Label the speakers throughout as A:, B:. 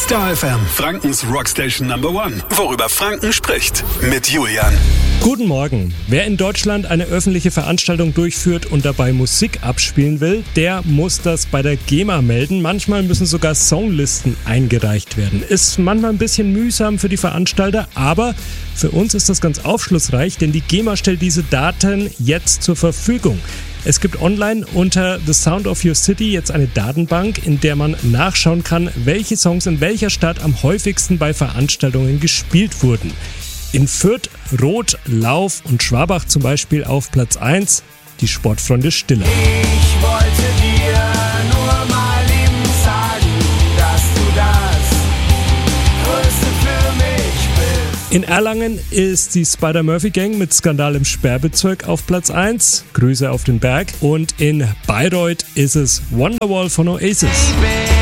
A: Star FM, Frankens Rockstation Number 1. Worüber Franken spricht. Mit Julian.
B: Guten Morgen. Wer in Deutschland eine öffentliche Veranstaltung durchführt und dabei Musik abspielen will, der muss das bei der GEMA melden. Manchmal müssen sogar Songlisten eingereicht werden. Ist manchmal ein bisschen mühsam für die Veranstalter, aber für uns ist das ganz aufschlussreich, denn die GEMA stellt diese Daten jetzt zur Verfügung. Es gibt online unter The Sound of Your City jetzt eine Datenbank, in der man nachschauen kann, welche Songs in welcher Stadt am häufigsten bei Veranstaltungen gespielt wurden. In Fürth, Roth, Lauf und Schwabach zum Beispiel auf Platz 1 die Sportfreunde Stiller.
C: Ich wollte dir nur mal eben sagen, dass du das Größte für mich bist.
B: In Erlangen ist die Spider-Murphy-Gang mit Skandal im Sperrbezirk auf Platz 1. Grüße auf den Berg. Und in Bayreuth ist es Wonderwall von Oasis.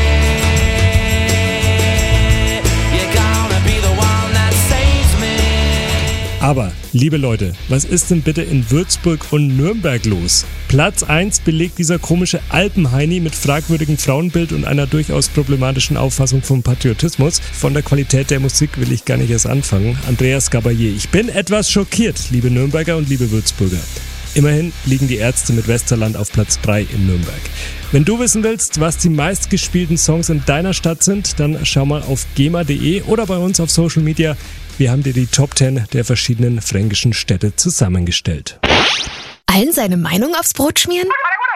B: Aber, liebe Leute, was ist denn bitte in Würzburg und Nürnberg los? Platz 1 belegt dieser komische Alpenheini mit fragwürdigem Frauenbild und einer durchaus problematischen Auffassung vom Patriotismus. Von der Qualität der Musik will ich gar nicht erst anfangen. Andreas Gabalier, ich bin etwas schockiert, liebe Nürnberger und liebe Würzburger. Immerhin liegen die Ärzte mit Westerland auf Platz 3 in Nürnberg. Wenn du wissen willst, was die meistgespielten Songs in deiner Stadt sind, dann schau mal auf gema.de oder bei uns auf Social Media. Wir haben dir die Top 10 der verschiedenen fränkischen Städte zusammengestellt.
D: Allen seine Meinung aufs Brot schmieren?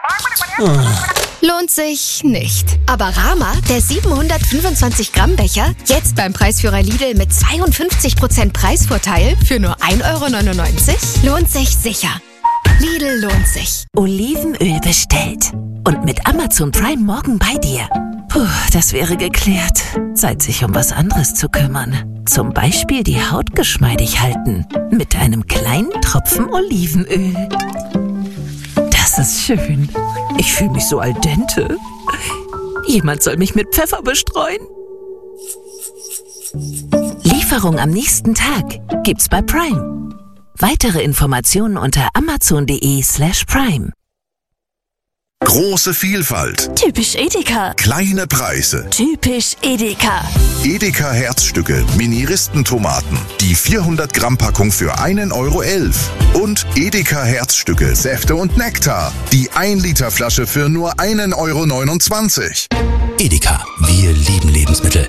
D: Lohnt sich nicht. Aber Rama, der 725 Gramm Becher, jetzt beim Preisführer Lidl mit 52% Preisvorteil für nur 1,99 €, lohnt sich sicher. Lidl lohnt sich.
E: Olivenöl bestellt. Und mit Amazon Prime morgen bei dir. Puh, das wäre geklärt. Zeit, sich um was anderes zu kümmern. Zum Beispiel die Haut geschmeidig halten. Mit einem kleinen Tropfen Olivenöl. Das ist schön. Ich fühle mich so al dente. Jemand soll mich mit Pfeffer bestreuen. Lieferung am nächsten Tag gibt's bei Prime. Weitere Informationen unter amazon.de/prime.
A: Große Vielfalt.
D: Typisch Edeka.
A: Kleine Preise.
D: Typisch Edeka.
A: Edeka Herzstücke, Mini-Ristentomaten. Die 400 Gramm Packung für 1,11 €. Und Edeka Herzstücke, Säfte und Nektar. Die 1 Liter Flasche für nur 1,29 €.
F: Edeka, wir lieben Lebensmittel.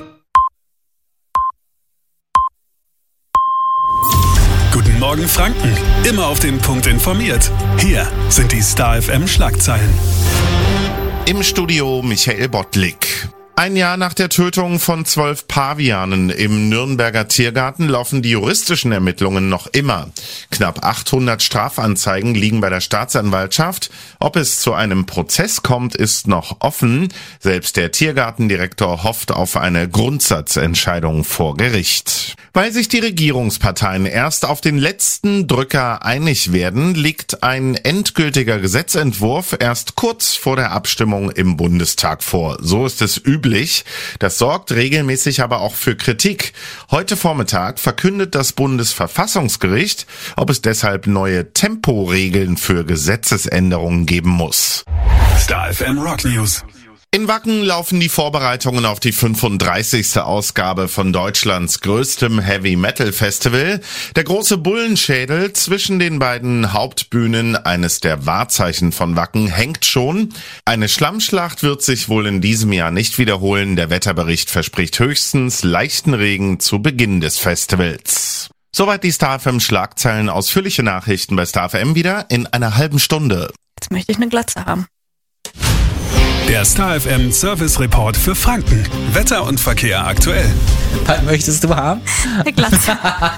A: Guten Morgen Franken. Immer auf den Punkt informiert. Hier sind die Star FM Schlagzeilen.
G: Im Studio Michael Bottlik. Ein Jahr nach der Tötung von 12 Pavianen im Nürnberger Tiergarten laufen die juristischen Ermittlungen noch immer. Knapp 800 Strafanzeigen liegen bei der Staatsanwaltschaft. Ob es zu einem Prozess kommt, ist noch offen. Selbst der Tiergartendirektor hofft auf eine Grundsatzentscheidung vor Gericht. Weil sich die Regierungsparteien erst auf den letzten Drücker einig werden, liegt ein endgültiger Gesetzentwurf erst kurz vor der Abstimmung im Bundestag vor. So ist es üblich. Das sorgt regelmäßig aber auch für Kritik. Heute Vormittag verkündet das Bundesverfassungsgericht, ob es deshalb neue Temporegeln für Gesetzesänderungen geben muss.
A: Star FM Rock News.
G: In Wacken laufen die Vorbereitungen auf die 35. Ausgabe von Deutschlands größtem Heavy-Metal-Festival. Der große Bullenschädel zwischen den beiden Hauptbühnen, eines der Wahrzeichen von Wacken, hängt schon. Eine Schlammschlacht wird sich wohl in diesem Jahr nicht wiederholen. Der Wetterbericht verspricht höchstens leichten Regen zu Beginn des Festivals. Soweit die Star FM Schlagzeilen. Ausführliche Nachrichten bei Star FM wieder in einer halben Stunde.
H: Jetzt möchte ich eine Glatze haben.
A: Der Star FM Service Report für Franken. Wetter und Verkehr aktuell.
F: Was möchtest du haben?
H: Eine Glatze.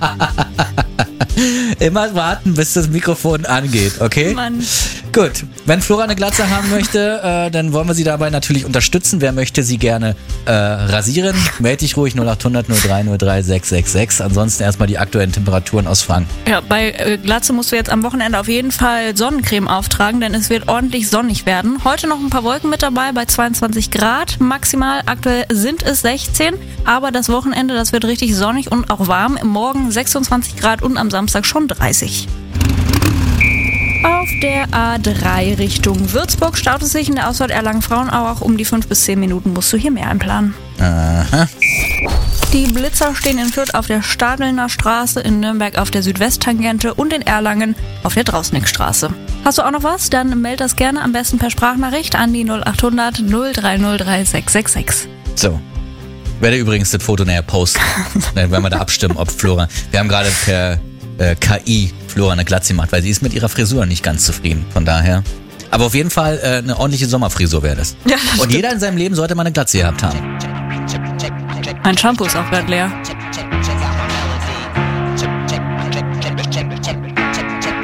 F: Immer warten, bis das Mikrofon angeht, okay?
H: Mann.
F: Gut, wenn Flora eine Glatze haben möchte, dann wollen wir sie dabei natürlich unterstützen. Wer möchte sie gerne rasieren, melde dich ruhig 0800 03 03 666. Ansonsten erstmal die aktuellen Temperaturen aus Franken.
H: Ja, bei Glatze musst du jetzt am Wochenende auf jeden Fall Sonnencreme auftragen, denn es wird ordentlich sonnig werden. Heute noch ein paar Wolken mit dabei bei 22 Grad maximal. Aktuell sind es 16, aber das Wochenende, das wird richtig sonnig und auch warm. Morgen 26 Grad und am Samstag schon 30. Auf der A3 Richtung Würzburg staut es sich in der Ausfahrt Erlangen-Frauenau. Um die 5 bis 10 Minuten musst du hier mehr einplanen.
F: Aha.
H: Die Blitzer stehen in Fürth auf der Stadelner Straße, in Nürnberg auf der Südwesttangente und in Erlangen auf der Drausnickstraße. Hast du auch noch was? Dann meld das gerne, am besten per Sprachnachricht an die 0800 0303 666.
F: So. Werde übrigens das Foto näher posten. Dann werden wir da abstimmen, ob Flora... Wir haben gerade per KI Flora eine Glatze gemacht, weil sie ist mit ihrer Frisur nicht ganz zufrieden. Von daher... Aber auf jeden Fall eine ordentliche Sommerfrisur wäre das.
H: Ja,
F: und jeder in seinem Leben sollte mal eine Glatze gehabt haben.
H: Mein Shampoo ist auch gerade leer.